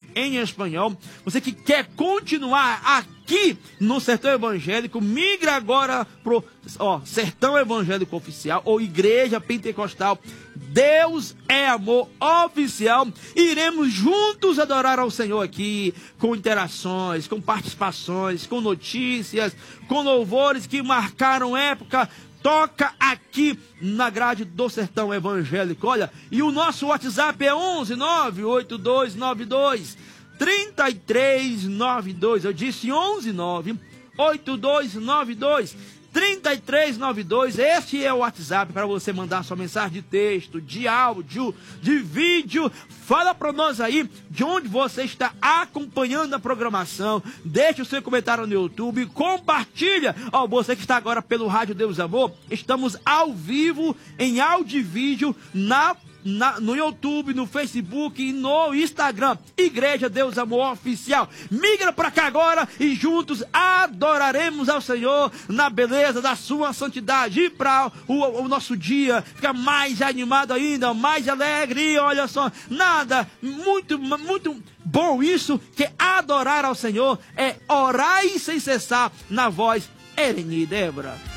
em espanhol. Você que quer continuar aqui no Sertão Evangélico, migra agora pro Sertão Evangélico Oficial ou Igreja Pentecostal Deus é Amor Oficial. Iremos juntos adorar ao Senhor aqui, com interações, com participações, com notícias, com louvores que marcaram época. Toca aqui na grade do Sertão Evangélico. Olha, e o nosso WhatsApp é 11 98292 3392. Eu disse 11 98292 3392. Este é o WhatsApp para você mandar sua mensagem de texto, de áudio, de vídeo. Fala para nós aí de onde você está acompanhando a programação. Deixe o seu comentário no YouTube, compartilha. Você que está agora pelo Rádio Deus Amor, estamos ao vivo em áudio e vídeo no YouTube, no Facebook e no Instagram. Igreja Deus Amor Oficial. Migra para cá agora e juntos adoraremos ao Senhor na beleza da sua santidade. E para o nosso dia ficar mais animado ainda, mais alegre. E olha só, muito bom isso, que adorar ao Senhor é orar sem cessar na voz Ereni Débora.